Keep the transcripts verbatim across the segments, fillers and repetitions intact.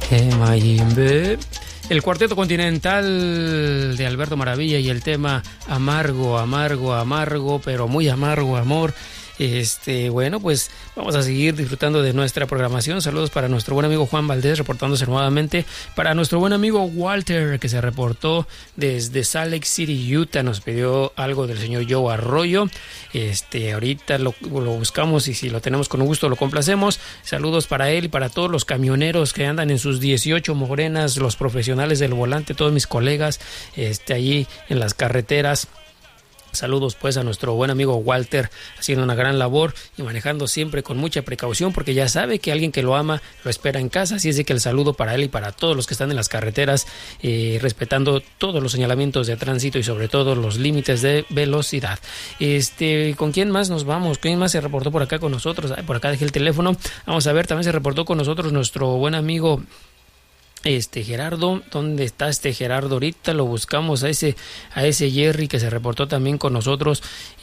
Mayimbe. El Cuarteto Continental de Alberto Maravilla y el tema Amargo, Amargo, Amargo, pero muy amargo amor. Este, bueno, pues vamos a seguir disfrutando de nuestra programación. Saludos para nuestro buen amigo Juan Valdés reportándose nuevamente, para nuestro buen amigo Walter que se reportó desde Salt Lake City, Utah, nos pidió algo del señor Joe Arroyo. Este, ahorita lo, lo buscamos y si lo tenemos con gusto lo complacemos. Saludos para él y para todos los camioneros que andan en sus dieciocho morenas, los profesionales del volante, todos mis colegas, este, allí en las carreteras. Saludos pues a nuestro buen amigo Walter, haciendo una gran labor y manejando siempre con mucha precaución, porque ya sabe que alguien que lo ama lo espera en casa. Así es de que el saludo para él y para todos los que están en las carreteras, eh, respetando todos los señalamientos de tránsito y sobre todo los límites de velocidad. Este, ¿con quién más nos vamos? ¿Quién más se reportó por acá con nosotros? Ay, por acá dejé el teléfono. Vamos a ver, también se reportó con nosotros nuestro buen amigo Este Gerardo. ¿Dónde está este Gerardo? Ahorita lo buscamos, a ese a ese Jerry que se reportó también con nosotros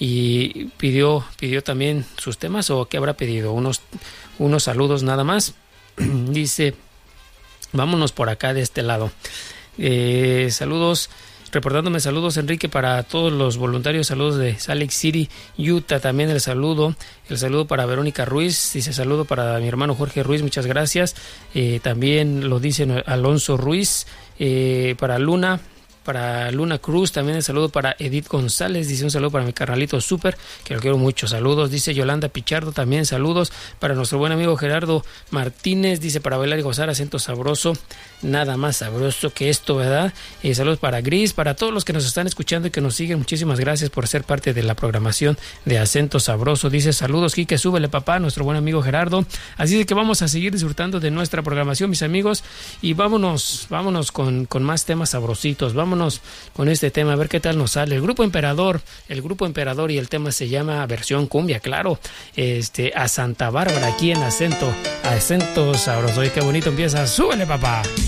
y pidió pidió también sus temas, o qué habrá pedido, unos unos saludos nada más. Dice, vámonos por acá de este lado. Eh, saludos, reportándome saludos Enrique para todos los voluntarios, saludos de Salt Lake City, Utah, también el saludo, el saludo para Verónica Ruiz, dice saludo para mi hermano Jorge Ruiz, muchas gracias, eh, también lo dice Alonso Ruiz, eh, para Luna, para Luna Cruz, también el saludo para Edith González, dice un saludo para mi carnalito Súper, que lo quiero mucho, saludos, dice Yolanda Pichardo, también saludos para nuestro buen amigo Gerardo Martínez, dice para bailar y gozar, acento sabroso, nada más sabroso que esto, ¿verdad? Eh, saludos para Gris, para todos los que nos están escuchando y que nos siguen, muchísimas gracias por ser parte de la programación de Acento Sabroso, dice saludos Quique, súbele papá, nuestro buen amigo Gerardo. Así de que vamos a seguir disfrutando de nuestra programación, mis amigos, y vámonos, vámonos con, con más temas sabrositos, vámonos con este tema, a ver qué tal nos sale. El Grupo Emperador, el Grupo Emperador y el tema se llama versión cumbia, claro, este, a Santa Bárbara, aquí en Acento, Acento Sabroso. Y qué bonito empieza, súbele papá.